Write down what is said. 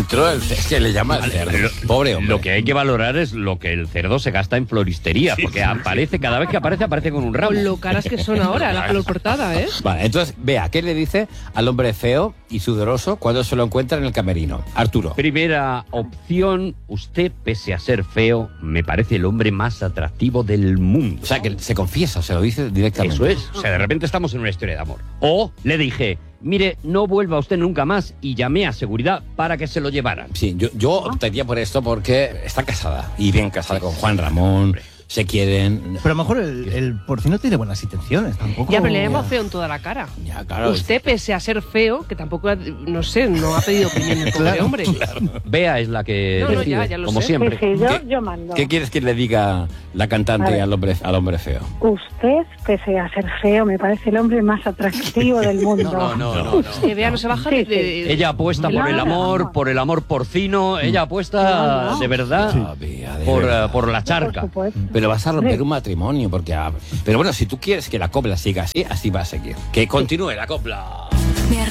entró el cerdo, que le llama el cerdo. Pobre hombre. Lo que hay que valorar es lo que el cerdo se gasta en floristería, porque aparece, cada vez que aparece con un ramo. Con lo caras que son ahora, la flor cortada, ¿eh? Vale, entonces, vea, ¿qué le dice al hombre feo y sudoroso cuando se lo encuentra en el camerino? Arturo. Primera opción, usted, pese a ser feo, me parece el hombre más atractivo del mundo. O sea, que se confiesa, se lo dice directamente. Eso es. O sea, de repente estamos en una historia de amor. O le dije, mire, no vuelva usted nunca más, y llamé a seguridad para que se lo llevaran. Sí, yo optaría por esto porque está casada, y bien casada con Juan Ramón, se quieren. Pero a lo mejor el porcino tiene buenas intenciones, tampoco. Ya, pero le hemos feo en toda la cara. Ya, claro. Usted, pese a ser feo, que tampoco, no sé, no ha pedido opinión el pobre hombre. Bea es la que No, decide, ya lo como sé. siempre. Sí, yo mando. ¿Qué quieres que le diga la cantante al hombre feo? Usted, pese a ser feo, me parece el hombre más atractivo del mundo. No. Que Bea no se baja Sí, de... Ella apuesta por el amor, porcino. Ella apuesta No. de verdad por la charca. Por supuesto. Pero vas a romper un matrimonio, porque... Pero bueno, si tú quieres que la copla siga así, así va a seguir. Que continúe la copla.